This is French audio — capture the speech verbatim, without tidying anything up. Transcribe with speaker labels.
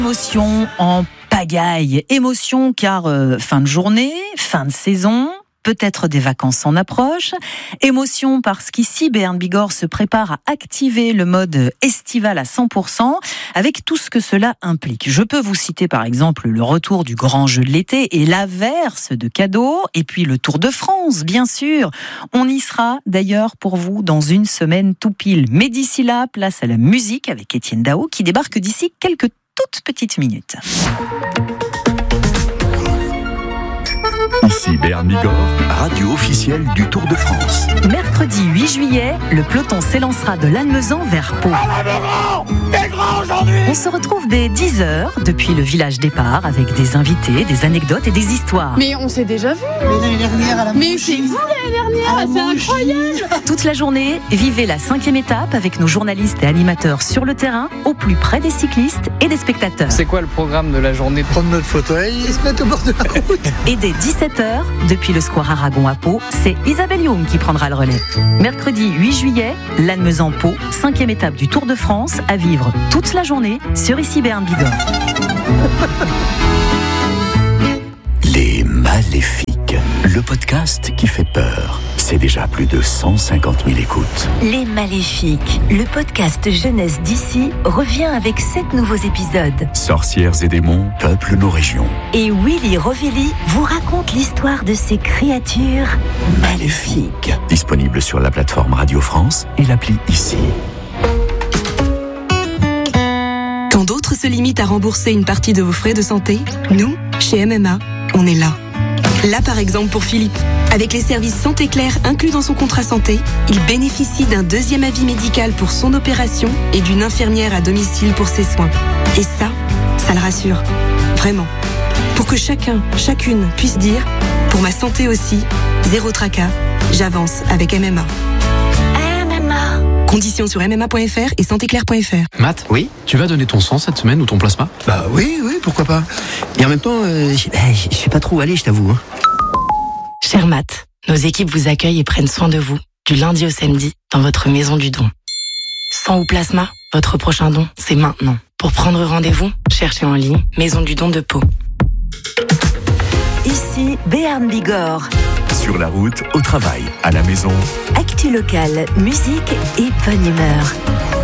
Speaker 1: Émotion en pagaille. Émotion car euh, fin de journée, fin de saison, peut-être des vacances en approche. Émotion parce qu'ici, Béarn Bigorre se prépare à activer le mode estival à cent pour cent avec tout ce que cela implique. Je peux vous citer par exemple le retour du grand jeu de l'été et l'averse de cadeaux, et puis le Tour de France, bien sûr. On y sera d'ailleurs pour vous dans une semaine tout pile. Mais d'ici là, place à la musique avec Étienne Dao qui débarque d'ici quelques toutes petites minutes.
Speaker 2: Ici Béarn Bigorre, radio officielle du Tour de France.
Speaker 1: Mercredi huit juillet, le peloton s'élancera de Lannemezan vers Pau. On se retrouve dès dix heures depuis le village départ avec des invités, des anecdotes et des histoires.
Speaker 3: Mais on s'est déjà vu.
Speaker 4: Mais l'année dernière à la
Speaker 3: Mais c'est vous l'année dernière, c'est incroyable.
Speaker 1: Toute la journée, vivez la cinquième étape avec nos journalistes et animateurs sur le terrain, au plus près des cyclistes et des spectateurs.
Speaker 5: C'est quoi le programme de la journée?
Speaker 4: Prendre notre fauteuil et se mettre au bord de la route.
Speaker 1: Et dès dix-sept heures, depuis le square Aragon à Pau, c'est Isabelle Youm qui prendra le relais. Mercredi huit juillet, Lannemezan-Pau, cinquième étape du Tour de France, à vivre toute la journée sur Ici Béarn Bigorre.
Speaker 2: Les Maléfiques, le podcast qui fait peur. C'est déjà plus de cent cinquante mille écoutes.
Speaker 6: Les Maléfiques, le podcast jeunesse d'ici, revient avec sept nouveaux épisodes.
Speaker 2: Sorcières et démons peuplent nos régions.
Speaker 6: Et Willy Rovelli vous raconte l'histoire de ces créatures maléfiques.
Speaker 2: Disponible sur la plateforme Radio France et l'appli Ici.
Speaker 7: Quand d'autres se limitent à rembourser une partie de vos frais de santé, nous, chez M M A, on est là. Là, par exemple, pour Philippe. Avec les services Santé Claire inclus dans son contrat santé, il bénéficie d'un deuxième avis médical pour son opération et d'une infirmière à domicile pour ses soins. Et ça, ça le rassure. Vraiment. Pour que chacun, chacune puisse dire « Pour ma santé aussi, zéro tracas, j'avance avec M M A ».
Speaker 6: M M A.
Speaker 7: Conditions sur m m a point f r et santé claire point f r.
Speaker 8: Matt,
Speaker 9: Oui.
Speaker 8: tu vas donner ton sang cette semaine ou ton plasma?
Speaker 9: Bah oui, oui, pourquoi pas. Et en même temps, euh, je je sais pas trop où aller, je t'avoue. Hein.
Speaker 10: Cher Matt, nos équipes vous accueillent et prennent soin de vous, du lundi au samedi, dans votre maison du don. Sang ou plasma, votre prochain don, c'est maintenant. Pour prendre rendez-vous, cherchez en ligne Maison du don de Pau.
Speaker 6: Ici Béarn Bigorre.
Speaker 2: Sur la route, au travail, à la maison.
Speaker 6: Actu locale, musique et bonne humeur.